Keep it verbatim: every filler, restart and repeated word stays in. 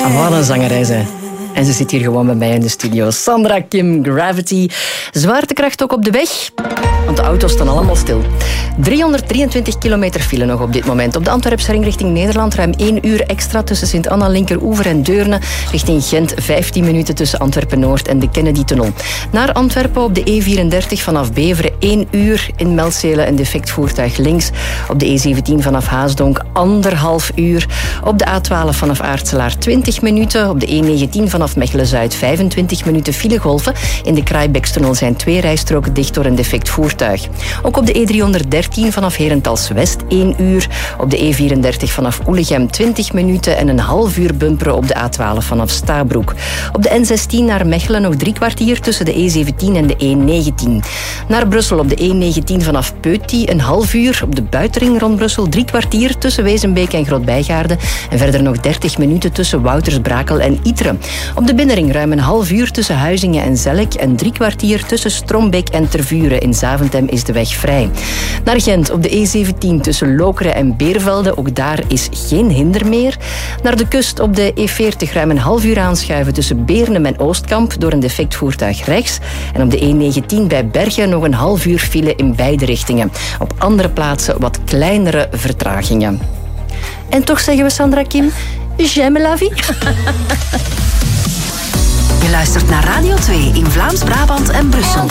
Wat een zangeres, hè. En ze zit hier gewoon bij mij in de studio. Sandra Kim, Gravity. Zwaartekracht ook op de weg, want de auto's staan allemaal stil. driehonderddrieëntwintig kilometer file nog op dit moment. Op de Antwerpse ring richting Nederland ruim één uur extra tussen Sint-Anna, Linkeroever en Deurne. Richting Gent vijftien minuten tussen Antwerpen-Noord en de Kennedy-tunnel. Naar Antwerpen op de E vierendertig vanaf Beveren één uur. In Melzele een defect voertuig links. Op de E zeventien vanaf Haasdonk anderhalf uur. Op de A twaalf vanaf Aartselaar twintig minuten. Op de E negentien vanaf Mechelen-Zuid vijfentwintig minuten filegolven. In de Kraaibeekstunnel zijn twee rijstroken dicht door een defect voertuig. Ook op de E driehonderddertien vanaf Herentals-West één uur. Op de E vierendertig vanaf Oelegem twintig minuten en een half uur bumperen op de A twaalf vanaf Stabroek. Op de N zestien naar Mechelen nog drie kwartier tussen de E zeventien en de E negentien. Naar Brussel op de E negentien vanaf Peuty een half uur. Op de buitenring rond Brussel drie kwartier tussen Wezenbeek en Grootbijgaarden. En verder nog dertig minuten tussen Woutersbrakel en Ytre. Op de binnenring ruim een half uur tussen Huizingen en Zelk en drie kwartier tussen Strombeek en Tervuren. In Zaventem is de weg vrij. Naar Gent op de E zeventien tussen Lokeren en Beervelde. Ook daar is geen hinder meer. Naar de kust op de E veertig ruim een half uur aanschuiven tussen Beernem en Oostkamp door een defect voertuig rechts. En op de E negentien bij Bergen nog een half uur file in beide richtingen. Op andere plaatsen wat kleinere vertragingen. En toch zeggen we, Sandra Kim, j'aime la vie. Je luistert naar Radio twee in Vlaams-Brabant en Brussel.